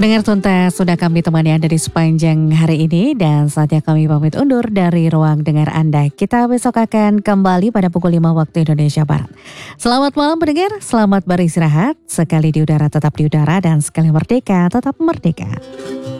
Pendengar tuntas, sudah kami temani Anda di sepanjang hari ini dan saatnya kami pamit undur dari ruang dengar Anda. Kita besok akan kembali pada pukul 5 waktu Indonesia Barat. Selamat malam pendengar, selamat beristirahat. Sekali di udara tetap di udara dan sekali merdeka tetap merdeka.